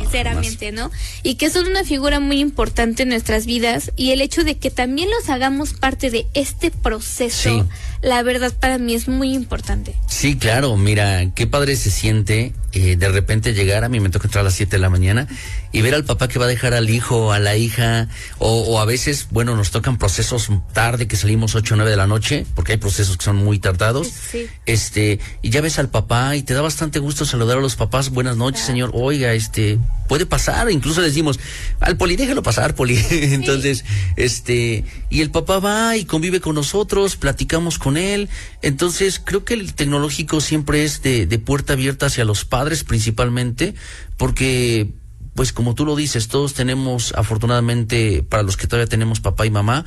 sinceramente, ¿no? Y que son una figura muy importante en nuestras vidas, y el hecho de que también los hagamos parte de este proceso, la verdad para mí es muy importante. Sí, claro, mira, qué padre se siente de repente llegar, a mí me toca entrar a las 7 de la mañana y ver al papá que va a dejar al hijo, a la hija, o a veces, bueno, nos tocan procesos tarde, que salimos 8 o 9 de la noche, porque hay procesos que son muy tardados, y ya ves al papá y te da bastante gusto saludar a los papás, buenas noches, señor, oiga, puede pasar, incluso le decimos, al Poli, déjalo pasar, Poli. Entonces, y el papá va y convive con nosotros, platicamos con él. Entonces, creo que el tecnológico siempre es de puerta abierta hacia los padres principalmente, porque, pues como tú lo dices, todos tenemos, afortunadamente, para los que todavía tenemos papá y mamá,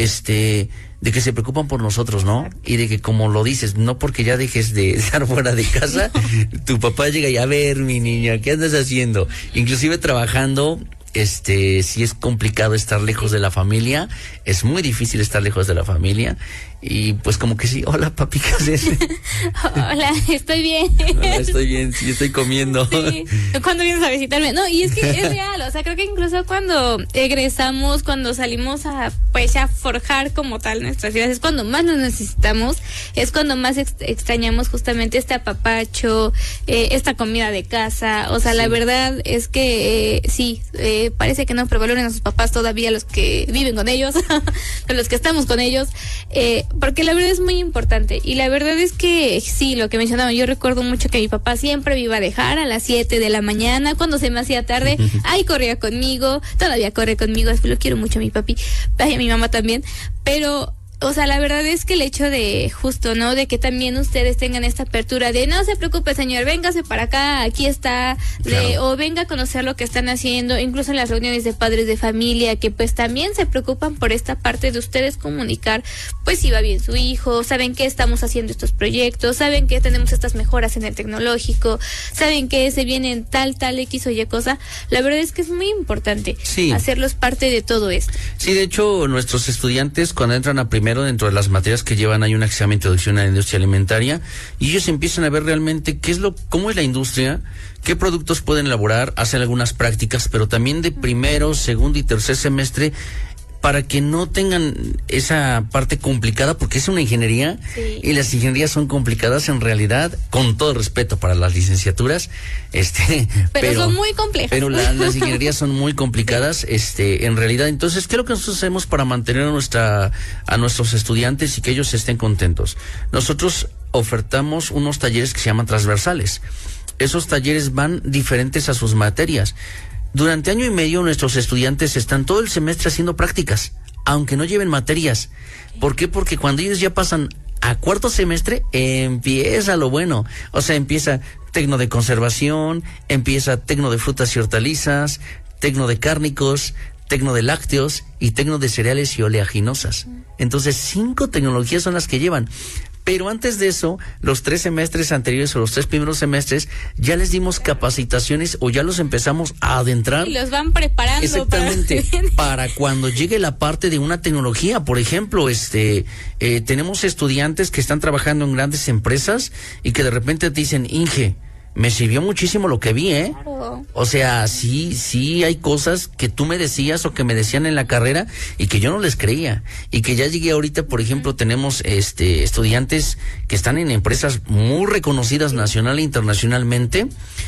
de que se preocupan por nosotros, ¿no? Y de que, como lo dices, no porque ya dejes de estar fuera de casa, tu papá llega y, a ver, mi niña, ¿qué andas haciendo? Inclusive trabajando, sí es complicado estar lejos de la familia, es muy difícil estar lejos de la familia, y pues como que sí, hola papi, ¿qué haces? Hola, estoy bien. Hola, estoy bien, sí, estoy comiendo. Sí. ¿Cuándo vienes a visitarme? No, y es que es real, o sea, creo que incluso cuando egresamos, cuando salimos a, pues, a forjar como tal nuestras vidas, es cuando más nos necesitamos, es cuando más extrañamos justamente este apapacho, esta comida de casa, o sea, la verdad es que parece que no prevaloran a sus papás todavía, los que viven con ellos, los que estamos con ellos, porque la verdad es muy importante, y la verdad es que sí, lo que mencionaba, yo recuerdo mucho que mi papá siempre me iba a dejar a las 7 de la mañana, cuando se me hacía tarde, corría conmigo, todavía corre conmigo, es que lo quiero mucho a mi papi, a mi mamá también, pero, o sea, la verdad es que el hecho de justo, ¿no? De que también ustedes tengan esta apertura de no se preocupe, señor, véngase para acá, aquí está, o venga a conocer lo que están haciendo, incluso en las reuniones de padres de familia, que pues también se preocupan por esta parte de ustedes comunicar, pues si va bien su hijo, saben que estamos haciendo estos proyectos, saben que tenemos estas mejoras en el tecnológico, saben que se vienen tal X o Y cosa. La verdad es que es muy importante hacerlos parte de todo esto. Sí, de hecho, nuestros estudiantes cuando entran a primero, dentro de las materias que llevan, hay una que se llama Introducción a la Industria Alimentaria, y ellos empiezan a ver realmente cómo es la industria, qué productos pueden elaborar, hacen algunas prácticas, pero también de primero, segundo y tercer semestre, para que no tengan esa parte complicada, porque es una ingeniería, y las ingenierías son complicadas en realidad, con todo respeto para las licenciaturas, pero son muy complejas. Pero las ingenierías son muy complicadas, en realidad. Entonces, ¿qué es lo que nosotros hacemos para mantener a nuestros estudiantes y que ellos estén contentos? Nosotros ofertamos unos talleres que se llaman transversales. Esos talleres van diferentes a sus materias. Durante año y medio nuestros estudiantes están todo el semestre haciendo prácticas, aunque no lleven materias. ¿Por qué? Porque cuando ellos ya pasan a cuarto semestre, empieza lo bueno. O sea, empieza tecno de conservación, empieza tecno de frutas y hortalizas, tecno de cárnicos, tecno de lácteos y tecno de cereales y oleaginosas. Entonces, 5 tecnologías son las que llevan. Pero antes de eso, los 3 semestres anteriores o los 3 primeros semestres, ya les dimos capacitaciones o ya los empezamos a adentrar. Y los van preparando. Exactamente, para cuando llegue la parte de una tecnología. Por ejemplo, tenemos estudiantes que están trabajando en grandes empresas y que de repente te dicen, Inge, me sirvió muchísimo lo que vi, Claro. O sea, sí hay cosas que tú me decías o que me decían en la carrera y que yo no les creía. Y que ya llegué ahorita, por ejemplo, tenemos estudiantes que están en empresas muy reconocidas nacional e internacionalmente,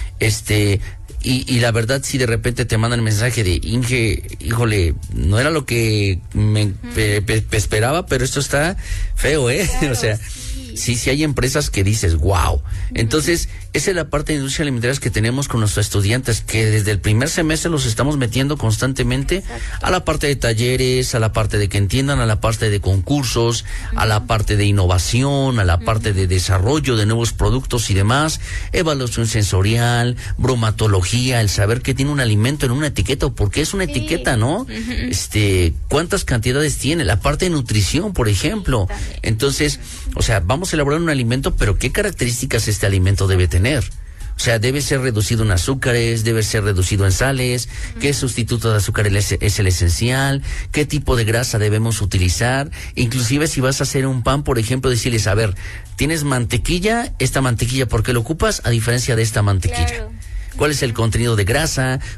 y la verdad, si de repente te mandan el mensaje de Inge, híjole, no era lo que me esperaba, pero esto está feo, Claro, o sea, sí hay empresas que dices, wow. Entonces, esa es la parte de industria alimentaria que tenemos con nuestros estudiantes, que desde el primer semestre los estamos metiendo constantemente a la parte de talleres, a la parte de que entiendan, a la parte de concursos, a la parte de innovación, a la parte de desarrollo de nuevos productos y demás, evaluación sensorial, bromatología, el saber que tiene un alimento en una etiqueta o por qué es una etiqueta, ¿no? Cuántas cantidades tiene, la parte de nutrición, por ejemplo. Entonces, o sea, vamos a elaborar un alimento, pero ¿qué características este alimento debe tener? O sea, debe ser reducido en azúcares, debe ser reducido en sales, qué sustituto de azúcar es el esencial, qué tipo de grasa debemos utilizar, inclusive si vas a hacer un pan, por ejemplo, decirles, a ver, tienes mantequilla, esta mantequilla, ¿por qué lo ocupas? A diferencia de esta mantequilla. Claro. ¿Cuál es el contenido de grasa?